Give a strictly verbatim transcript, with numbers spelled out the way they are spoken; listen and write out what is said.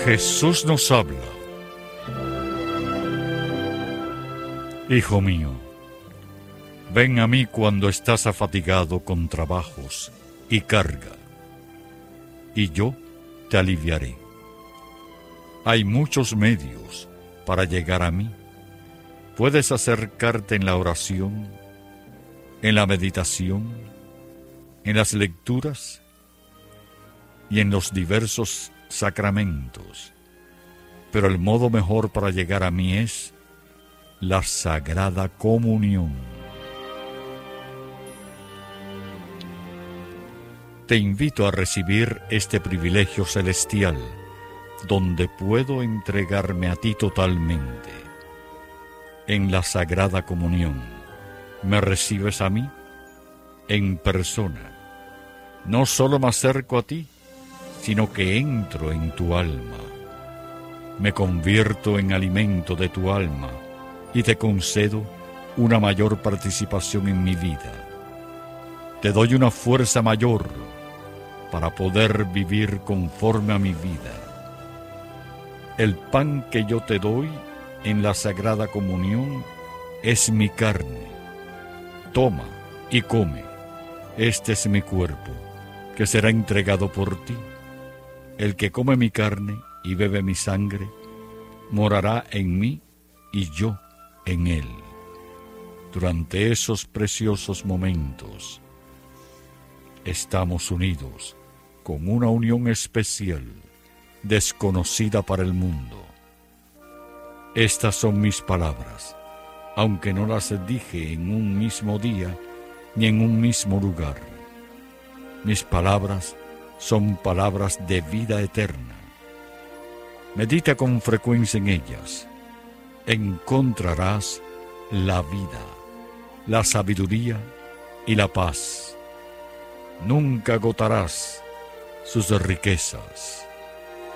Jesús nos habla. Hijo mío, ven a mí cuando estás afatigado con trabajos y carga, y yo te aliviaré. Hay muchos medios para llegar a mí. Puedes acercarte en la oración, en la meditación, en las lecturas y en los diversos sacramentos. Pero el modo mejor para llegar a mí es la Sagrada Comunión. Te invito a recibir este privilegio celestial, donde puedo entregarme a ti totalmente. En la Sagrada Comunión, ¿me recibes a mí? En persona. No solo me acerco a ti, sino que entro en tu alma. Me convierto en alimento de tu alma y te concedo una mayor participación en mi vida. Te doy una fuerza mayor para poder vivir conforme a mi vida. El pan que yo te doy en la Sagrada Comunión es mi carne. Toma y come. Este es mi cuerpo, que será entregado por ti. El que come mi carne y bebe mi sangre, morará en mí y yo en él. Durante esos preciosos momentos, estamos unidos con una unión especial, desconocida para el mundo. Estas son mis palabras, aunque no las dije en un mismo día ni en un mismo lugar. Mis palabras son palabras de vida eterna. Medita con frecuencia en ellas. Encontrarás la vida, la sabiduría y la paz. Nunca agotarás sus riquezas.